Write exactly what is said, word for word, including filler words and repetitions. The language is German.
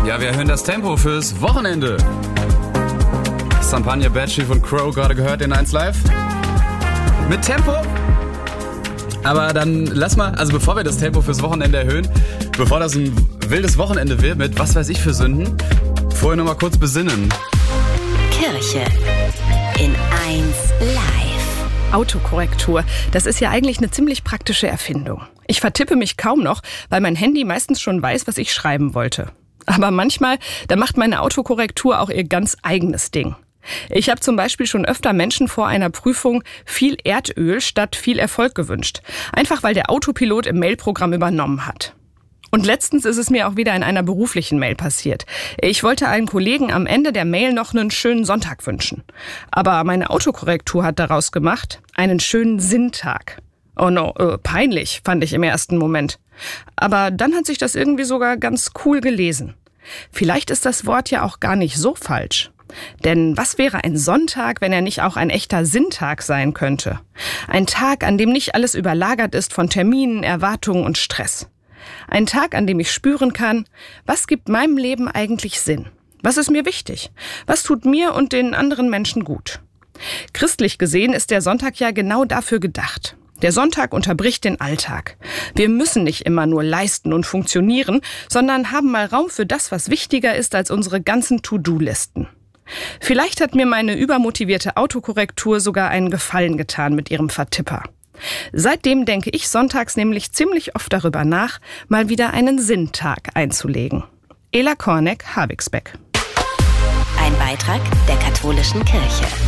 Ja, wir erhöhen das Tempo fürs Wochenende. Champagne, Bad Chief und Crow gerade gehört in eins Live. Mit Tempo. Aber dann lass mal, also bevor wir das Tempo fürs Wochenende erhöhen, bevor das ein wildes Wochenende wird mit was weiß ich für Sünden, vorher noch mal kurz besinnen. Kirche in eins Live. Autokorrektur, das ist ja eigentlich eine ziemlich praktische Erfindung. Ich vertippe mich kaum noch, weil mein Handy meistens schon weiß, was ich schreiben wollte. Aber manchmal, da macht meine Autokorrektur auch ihr ganz eigenes Ding. Ich habe zum Beispiel schon öfter Menschen vor einer Prüfung viel Erdöl statt viel Erfolg gewünscht. Einfach weil der Autopilot im Mailprogramm übernommen hat. Und letztens ist es mir auch wieder in einer beruflichen Mail passiert. Ich wollte einem Kollegen am Ende der Mail noch einen schönen Sonntag wünschen. Aber meine Autokorrektur hat daraus gemacht, einen schönen Sinntag. Oh no, äh, peinlich, fand ich im ersten Moment. Aber dann hat sich das irgendwie sogar ganz cool gelesen. Vielleicht ist das Wort ja auch gar nicht so falsch. Denn was wäre ein Sonntag, wenn er nicht auch ein echter Sinntag sein könnte? Ein Tag, an dem nicht alles überlagert ist von Terminen, Erwartungen und Stress. Ein Tag, an dem ich spüren kann, was gibt meinem Leben eigentlich Sinn? Was ist mir wichtig? Was tut mir und den anderen Menschen gut? Christlich gesehen ist der Sonntag ja genau dafür gedacht. Der Sonntag unterbricht den Alltag. Wir müssen nicht immer nur leisten und funktionieren, sondern haben mal Raum für das, was wichtiger ist als unsere ganzen To-Do-Listen. Vielleicht hat mir meine übermotivierte Autokorrektur sogar einen Gefallen getan mit ihrem Vertipper. Seitdem denke ich sonntags nämlich ziemlich oft darüber nach, mal wieder einen Sinntag einzulegen. Ela Korneck, Havixbeck. Ein Beitrag der katholischen Kirche.